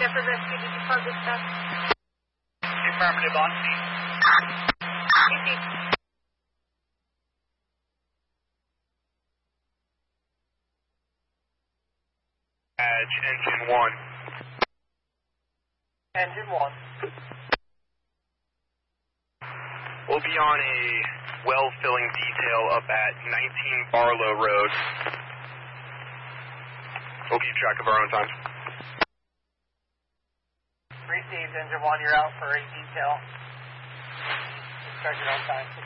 Shepherd Rescue, did you call dispatch? Affirmative, on scene. Easy. Badge, engine 1. Engine 1. We'll be on a well-filling detail up at 19 Barlow Road. We'll keep track of our own time. Received, engine 1, you're out for a detail. Check your own time.